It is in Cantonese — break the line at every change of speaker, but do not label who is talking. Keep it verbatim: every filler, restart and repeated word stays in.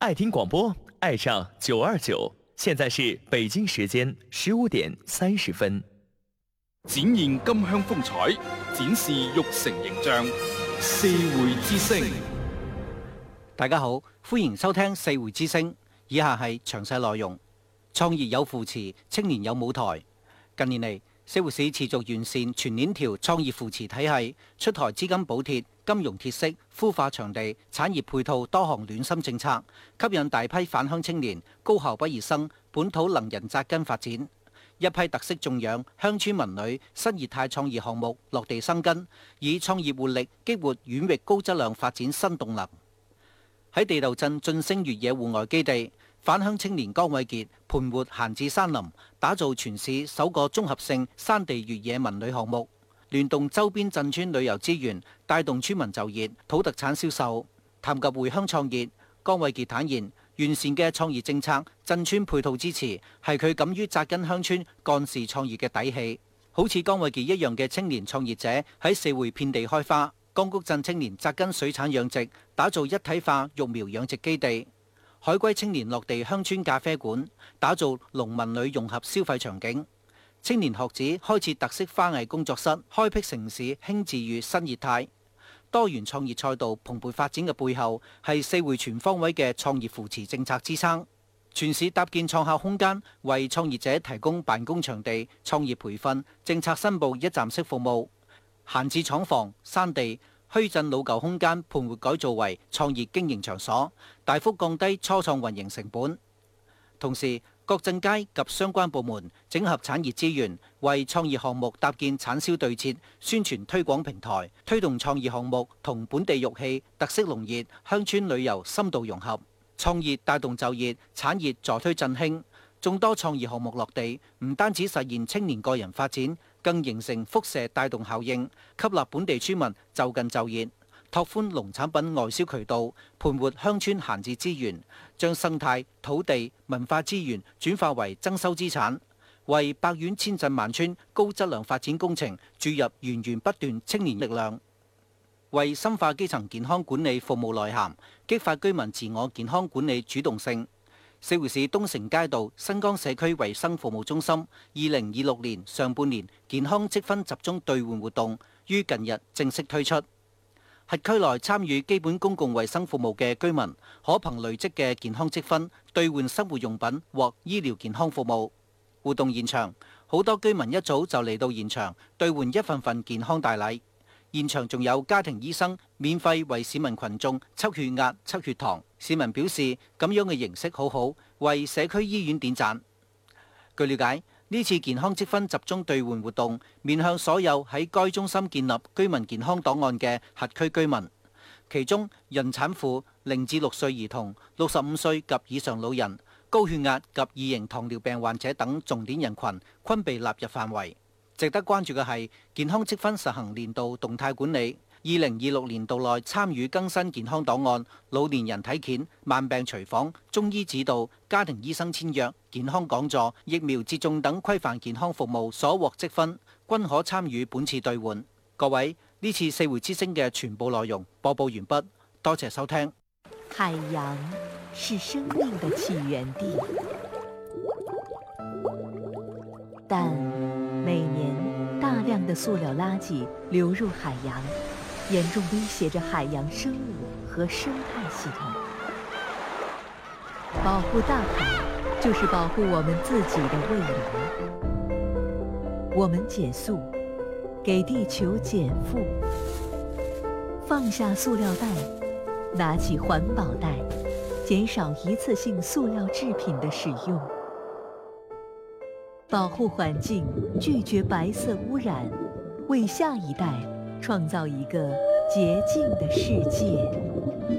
爱听广播，爱上九二九。现在是北京时间十五点三十分。
展現金鄉風采，展示玉成形象。四會之聲，
大家好，歡迎收聽四會之聲。以下係詳細內容。創業有扶持，青年有舞台。近年嚟，社會市持續完善全鏈條創業扶持體系，出台資金補貼、金融鐵息、孵化場地、產業配套多項暖心政策，吸引大批返鄉青年、高校畢業生、本土能人扎根發展。一批特色種養鄉村民女新業態創業項目落地生根，以創業活力激活縣域高質量發展新動能。喺地頭鎮晉升越野戶外基地，返鄉青年江偉傑盤活閒置山林，打造全市首個綜合性山地越野民旅項目，聯動周邊鎮村旅遊資源，帶動村民就業、土特產銷售。談及回鄉創業，江偉傑坦言，完善嘅創業政策、鎮村配套支持，係佢敢於扎根鄉村幹事創業嘅底氣。好似江偉傑一樣嘅青年創業者喺四會遍地開花。江谷鎮青年扎根水產養殖，打造一體化育苗養殖基地；海歸青年落地鄉村咖啡館，打造農民旅融合消費場景；青年學子開設特色花藝工作室，開闢城市輕自愈新業態。多元創業賽道蓬勃發展嘅背後，係四會全方位嘅創業扶持政策支撐。全市搭建創客空間，為創業者提供辦公場地、創業培訓、政策申報一站式服務。閒置廠房、山地、墟鎮老舊空間盤活改造為創業經營場所，大幅降低初創運營成本。同時，各鎮街及相關部門整合產業資源，為創業項目搭建產銷對接、宣傳推廣平台，推動創業項目同本地玉器、特色農業、鄉村旅遊深度融合。創業帶動就業，產業助推振興。眾多創業項目落地，唔單止實現青年個人發展，更形成輻射帶動效應，吸納本地村民就近就業，拓寬農產品外銷渠道，盤活鄉村閒置資源，將生態、土地、文化資源轉化為增收資產，為百縣千鎮萬村高質量發展工程注入源源不斷青年力量，為深化基層健康管理服務內涵，激發居民自我健康管理主動性。四會市東城街道新江社區衛生服務中心二零二六年上半年健康積分集中兌換活動於近日正式推出。轄區內參與基本公共衛生服務嘅居民，可憑累積嘅健康積分兌換生活用品或醫療健康服務。活動現場，好多居民一早就嚟到現場兌換一份份健康大禮。現場仲有家庭醫生免費為市民群眾測血壓、測血糖。市民表示咁樣嘅形式好好，為社區醫院點讚。據了解，呢次健康積分集中兌換活動面向所有喺該中心建立居民健康檔案嘅轄區居民，其中孕產婦、零至六歲兒童、六十五歲及以上老人、高血壓及二型糖尿病患者等重點人群均被納入範圍。值得關注嘅係，健康積分實行年度動態管理，二零二六年度內參與更新健康檔案、老年人體檢、慢病隨訪、中醫指導、家庭醫生簽約、健康講座、疫苗接種等規範健康服務所獲積分，均可參與本次兌換。各位，呢次四會之聲嘅全部內容播報完畢，多謝收聽。
海洋是生命的起源地，但每年大量的塑料垃圾流入海洋，严重威胁着海洋生物和生态系统。保护大海，就是保护我们自己的未来。我们减速，给地球减负，放下塑料袋，拿起环保袋，减少一次性塑料制品的使用。保护环境，拒绝白色污染，为下一代创造一个洁净的世界。